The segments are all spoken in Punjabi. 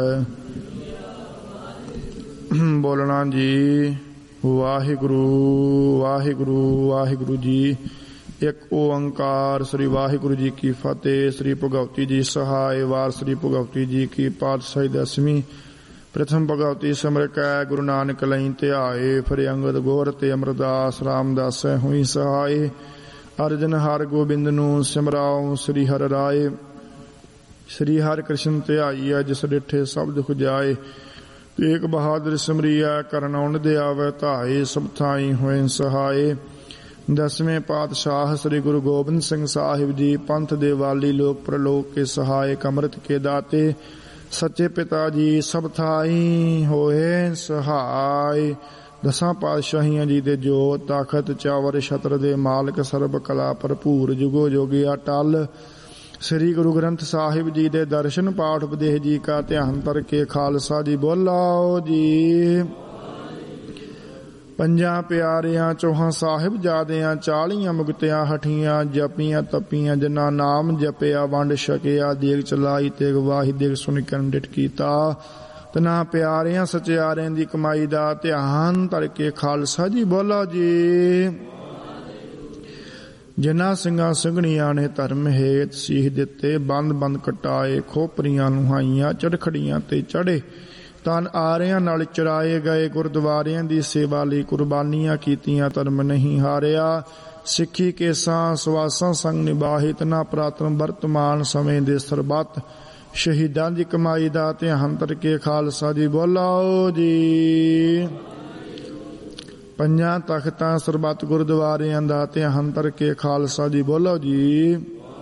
ਬੋਲਣਾ ਜੀ। ਵਾਹਿਗੁਰੂ ਵਾਹਿਗੁਰੂ ਵਾਹਿਗੁਰੂ ਜੀ। ਇੱਕ ਓੰਕਾਰ। ਸ੍ਰੀ ਵਾਹਿਗੁਰੂ ਜੀ ਕੀ ਫਤਿਹ। ਸ੍ਰੀ ਭਗਵਤੀ ਜੀ ਸਹਾਇ। ਵਾਰ ਸ੍ਰੀ ਭਗਵਤੀ ਜੀ ਕੀ ਪਾਤਸ਼ਾਹੀ 10ਵੀਂ। ਪ੍ਰਥਮ ਭਗਵਤੀ ਸਿਮਰ ਕੈ ਗੁਰੂ ਨਾਨਕ ਲਈ ਧਿਆਏ। ਫਿਰ ਅੰਗਦ ਗੋਰ ਤੇ ਅਮਰਦਾਸ ਰਾਮਦਾਸ ਹੋਈ ਸਹਾਏ। ਅਰਜਨ ਹਰ ਗੋਬਿੰਦ ਨੂੰ ਸਿਮਰਾਉ ਸ੍ਰੀ ਹਰਿ ਰਾਏ। ਸ੍ਰੀ ਹਰਿ ਕ੍ਰਿਸ਼ਨ ਧਿਆਈਐ ਜਿਸ ਡਿਠੇ ਸਭ ਦੁਖ ਜਾਏ। ਤੇਗ ਬਹਾਦਰ ਸਿਮਰੀਐ ਕਰਨ ਉਨ ਦੇ ਆਵੈ ਧਾਏ। ਸਭ ਥਾਈ ਹੋਏ ਸਹਾਏ। 10ਵੇਂ ਪਾਤਸ਼ਾਹ ਸ੍ਰੀ ਗੁਰੂ ਗੋਬਿੰਦ ਸਿੰਘ ਸਾਹਿਬ ਜੀ ਪੰਥ ਦੇ ਵਾਲੀ ਲੋਕ ਪ੍ਰਲੋਕ ਕੇ ਸਹਾਇਕ ਅੰਮ੍ਰਿਤ ਕੇ ਦਾਤੇ। ਸੱਚੇ ਪਿਤਾ ਜੀ ਸਭ ਥਾਈ ਹੋਏ ਸਹਾਈ। 10 ਪਾਤਸ਼ਾਹੀਆਂ ਜੀ ਦੇ ਜੋਤ ਤਾਕਤ ਚਾਵਰ ਛਤਰ ਦੇ ਮਾਲਕ ਸਰਬ ਕਲਾ ਭਰਪੂਰ ਜੁਗੋ ਜੋਗੀ ਅਟਲ। ਸ੍ਰੀ ਗੁਰੂ ਗ੍ਰੰਥ ਸਾਹਿਬ ਜੀ ਦੇ ਦਰਸ਼ਨ ਪਾਠ ਉਪਦੇਸ਼ ਜੀ ਕਾ ਧਿਆਨ ਧਰ ਕੇ ਖਾਲਸਾ ਜੀ ਬੋਲਾਓ ਜੀ। ਪੰਜਾਂ ਪਿਆਰਿਆਂ ਚੌਹਾਂ ਸਾਹਿਬਜ਼ਾਦਿਆਂ 40 ਮੁਕਤਿਆਂ ਹਠੀਆਂ ਜਪੀਆਂ ਤਪੀਆਂ ਜਿਨ੍ਹਾਂ ਨਾਮ ਜਪਿਆ ਵੰਡ ਛਕਿਆ। ਦੇਗ ਚਲਾਈ ਤੇਗ ਵਾਹੀ ਦੇਗ ਸੁਣ ਕਰਨ ਡਿਠ ਕੀਤਾ। ਤਨਾ ਪਿਆਰਿਆਂ ਸਚਿਆਰਿਆਂ ਦੀ ਕਮਾਈ ਦਾ ਧਿਆਨ ਧਰ ਕੇ ਖਾਲਸਾ ਜੀ ਬੋਲੋ ਜੀ। ਜਿਨ੍ਹਾਂ ਸਿੰਘਾਂ ਸਿੰਘਣੀਆਂ ਨੇ ਧਰਮ ਹੇਤ ਸੀਸ ਦਿੱਤੇ ਬੰਦ ਬੰਦ ਕਟਾਏ। ਖੋਪਰੀਆਂ ਨੁਹਾਈਆਂ ਚੜਖੜੀਆਂ ਤੇ ਚੜੇ ਤਨ ਆਰਿਆਂ ਨਾਲ ਚਰਾਏ ਗਏ। ਗੁਰਦੁਆਰਿਆਂ ਦੀ ਸੇਵਾ ਲਈ ਕੁਰਬਾਨੀਆਂ ਕੀਤੀਆਂ ਧਰਮ ਨਹੀਂ ਹਾਰਿਆ। ਸਿੱਖੀ ਕੇਸਾਂ ਸਵਾਸਾਂ ਸੰਗ ਨਿਭਾਹੇ ਤਨਾ ਪ੍ਰਾਤਨ ਵਰਤਮਾਨ ਸਮੇਂ ਦੇ ਸਰਬੱਤ ਸ਼ਹੀਦਾਂ ਦੀ ਕਮਾਈ ਦਾ ਧਿਆਨ ਧਰ ਕੇ ਖਾਲਸਾ ਜੀ ਬੋਲਾਓ ਜੀ। ਪੰਜਾਂ ਤਖਤਾਂ ਸਰਬੱਤ ਗੁਰਦੁਆਰਿਆਂ ਦਾ ਧਿਆਨ ਧਰ ਕੇ ਖਾਲਸਾ ਜੀ ਬੋਲੋ ਜੀ।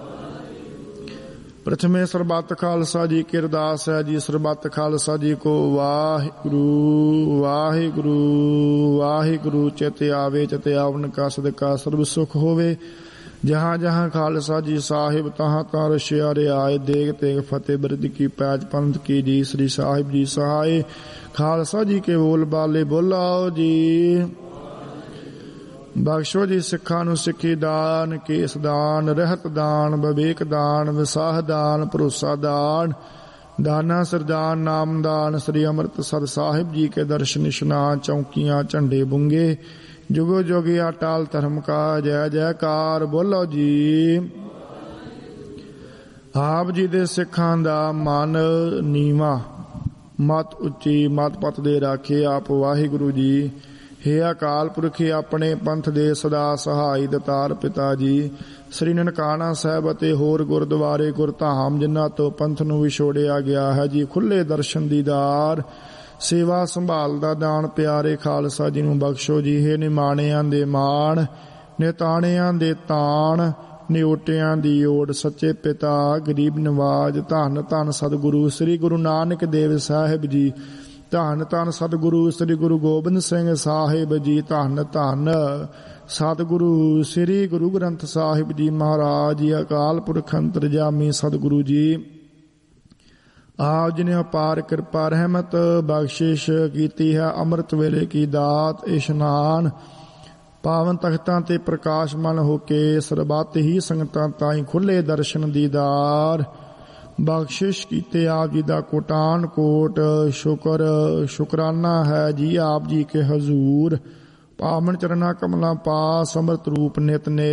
ਪ੍ਰਥਮੇ ਸਰਬੱਤ ਖਾਲਸਾ ਜੀ ਕੀ ਅਰਦਾਸ ਹੈ ਜੀ। ਸਰਬੱਤ ਖਾਲਸਾ ਜੀ ਕੋ ਵਾਹਿਗੁਰੂ ਵਾਹਿਗੁਰੂ ਵਾਹਿਗੁਰੂ। ਚਿਤ ਆਵੇ ਚਿਤ ਆਵਨ ਕਾ ਸਦਕਾ ਸਰਬ ਸੁਖ ਹੋਵੇ। ਜਹਾਂ ਜਹਾਂ ਖਾਲਸਾ ਜੀ ਸਾਹਿਬ ਤਹਾਂ ਤਾਂ ਰਸ਼ਿਆ ਰਿਆਏ। ਦੇਗ ਤੇਗ ਫਤਿਹ ਬਿਰਧ ਕੀ ਪੈਜ ਪੰਥ ਕੀ ਜੀ। ਸ੍ਰੀ ਸਾਹਿਬ ਜੀ ਸਹਾਏ। ਖਾਲਸਾ ਜੀ ਕੇ ਬੋਲ ਬਾਲੇ ਬੋਲਾਓ ਜੀ। ਬਖਸ਼ੋ ਜੀ ਸਿੱਖਾਂ ਨੂੰ ਸਿੱਖੀ ਦਾਨ ਕੇਸ ਦਾਨ ਰਹਿਤ ਦਾਨ ਵਿਵੇਕ ਦਾਨ ਵਿਸਾਹ ਦਾਨ ਭਰੋਸਾ ਦਾਨ ਦਾਨਾ ਸਰਦਾਨ ਨਾਮ ਦਾਨ। ਸ੍ਰੀ ਅੰਮ੍ਰਿਤਸਰ ਸਾਹਿਬ ਜੀ ਕੇ ਦਰਸ਼ਨ ਇਸ਼ਨਾਨ ਚੌਂਕੀਆਂ ਝੰਡੇ ਬੁੰਗੇ ਜੁਗੋ ਜੋਗੀ ਅਟਲ ਧਰਮ ਕਾ ਜੈ ਜੈਕਾਰ ਬੋਲੋ ਜੀ। ਆਪ ਜੀ ਦੇ ਸਿੱਖਾਂ ਦਾ ਮਨ ਨੀਵਾਂ ਮਤ ਉੱਚੀ ਮਤ ਪਤ ਦੇ ਰਾਖੇ ਆਪ ਵਾਹਿਗੁਰੂ ਜੀ। ਹੇ ਅਕਾਲ ਪੁਰਖ ਆਪਣੇ ਪੰਥ ਦੇ ਸਦਾ ਸਹਾਈ ਦਤਾਰ ਪਿਤਾ ਜੀ। ਸ੍ਰੀ ਨਨਕਾਣਾ ਸਾਹਿਬ ਅਤੇ ਹੋਰ ਗੁਰਦੁਆਰੇ ਗੁਰਧਾਮ ਜਿਨ੍ਹਾਂ ਤੋਂ ਪੰਥ ਨੂੰ ਵਿਛੋੜਿਆ ਗਿਆ ਹੈ ਜੀ ਖੁੱਲੇ ਦਰਸ਼ਨ ਦੀਦਾਰ ਸੇਵਾ ਸੰਭਾਲ ਦਾ ਦਾਨ ਪਿਆਰੇ ਖਾਲਸਾ ਜੀ ਨੂੰ ਬਖਸ਼ੋ ਜੀ। ਹੇ ਨਿਮਾਣਿਆਂ ਦੇ ਮਾਣ ਨਿਤਾਣਿਆਂ ਦੇ ਤਾਣ ਨਿਓਟਿਆਂ ਦੀ ਓੜ ਸੱਚੇ ਪਿਤਾ ਗਰੀਬ ਨਵਾਜ। ਧੰਨ ਧੰਨ ਸਤਿਗੁਰੂ ਸ੍ਰੀ ਗੁਰੂ ਨਾਨਕ ਦੇਵ ਸਾਹਿਬ ਜੀ। ਧੰਨ ਧੰਨ ਸਤਿਗੁਰੂ ਸ੍ਰੀ ਗੁਰੂ ਗੋਬਿੰਦ ਸਿੰਘ ਸਾਹਿਬ ਜੀ। ਧੰਨ ਧੰਨ ਸਤਿਗੁਰੂ ਸ੍ਰੀ ਗੁਰੂ ਗ੍ਰੰਥ ਸਾਹਿਬ ਜੀ ਮਹਾਰਾਜ ਜੀ। ਅਕਾਲ ਪੁਰਖ ਅੰਤਰਜਾਮੀ ਸਤਿਗੁਰੂ ਜੀ ਆਪ ਜੀ ਨੇ ਅਪਾਰ ਕਿਰਪਾ ਰਹਿਮਤ ਬਖਸ਼ਿਸ਼ ਕੀਤੀ ਹੈ। ਅੰਮ੍ਰਿਤ ਵੇਲੇ ਕੀ ਦਾਤ ਇਸ਼ਨਾਨ ਪਾਵਨ ਤਖਤਾਂ ਤੇ ਪ੍ਰਕਾਸ਼ਮਾਨ ਹੋ ਕੇ ਸਰਬੱਤ ਹੀ ਸੰਗਤਾਂ ਤਾਈਂ ਖੁੱਲੇ ਦਰਸ਼ਨ ਦੀਦਾਰ ਬਖਸ਼ਿਸ਼ ਕੀਤੇ। ਆਪ ਜੀ ਦਾ ਕੋਟਾਨ ਕੋਟ ਸ਼ੁਕਰਾਨਾ ਹੈ ਜੀ। ਆਪ ਜੀ ਕੇ ਹਜ਼ੂਰ ਪਾਵਨ ਚਰਨਾ ਕਮਲਾਂ ਪਾਸ ਅੰਮ੍ਰਿਤ ਰੂਪ ਨਿਤ ਨੇ